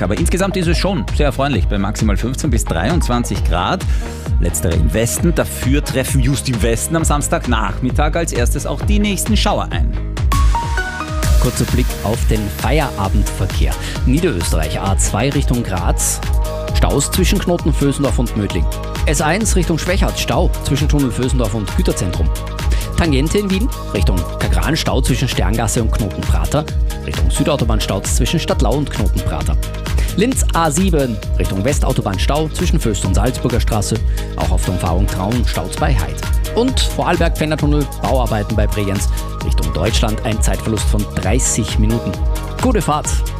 aber insgesamt ist es schon sehr erfreulich bei maximal 15 bis 23 Grad. Letztere im Westen, dafür treffen just im Westen am Samstagnachmittag als erstes auch die nächsten Schauer ein. Kurzer Blick auf den Feierabendverkehr. Niederösterreich A2 Richtung Graz. Staus zwischen Knoten, Vösendorf und Mödling. S1 Richtung Schwechat, Stau zwischen Tunnel Vösendorf und Güterzentrum. Tangente in Wien, Richtung Kagran, Stau zwischen Sterngasse und Knotenprater. Richtung Südautobahn Stau zwischen Stadtlau und Knotenprater. Linz A7, Richtung Westautobahn Stau zwischen Föst und Salzburger Straße. Auch auf der Umfahrung Traun staut's bei Heid. Und Vorarlberg-Fennertunnel, Bauarbeiten bei Bregenz. Richtung Deutschland ein Zeitverlust von 30 Minuten. Gute Fahrt!